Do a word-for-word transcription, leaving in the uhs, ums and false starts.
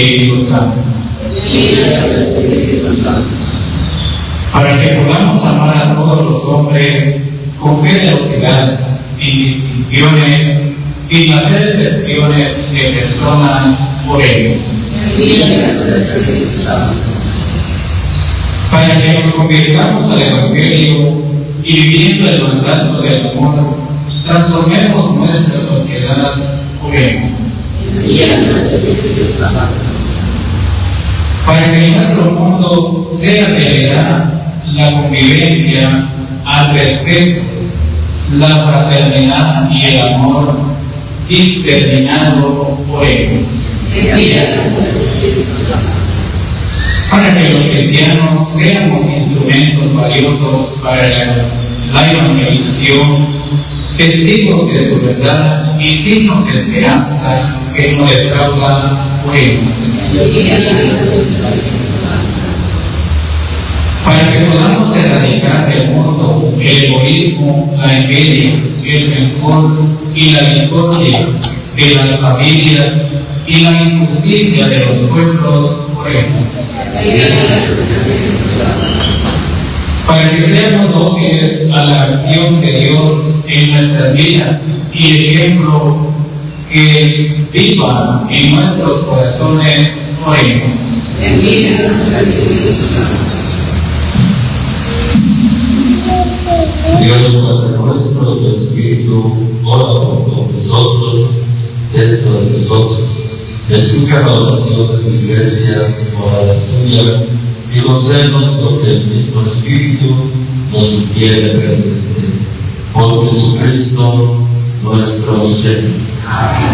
Espíritu Santo. Para que podamos amar a todos los hombres con generosidad, sin distinciones, sin hacer excepciones de personas por ellos. Para que nos convirtamos al Evangelio y viviendo el mandato del amor, transformemos nuestra sociedad por ello. Para que en nuestro mundo sea realidad la convivencia, al respeto, la fraternidad y el amor disciplinado por ello. Para que los cristianos seamos instrumentos valiosos para la, la evangelización, testigos de su verdad y signos de esperanza que no defrauda por ello. Para que podamos erradicar del mundo el egoísmo, la envidia, el rencor y la discordia de las familias y la injusticia de los pueblos por ello. Para que seamos dóciles a la acción de Dios en nuestras vidas y ejemplo que viva en nuestros corazones por ello. Dios Padre nuestro, tu Espíritu, ora por nosotros, dentro de nosotros. Escucha la oración de tu Iglesia, ora la suya, y concédenos lo que el mismo Espíritu nos quiere permitir. Por Jesucristo nuestro Señor.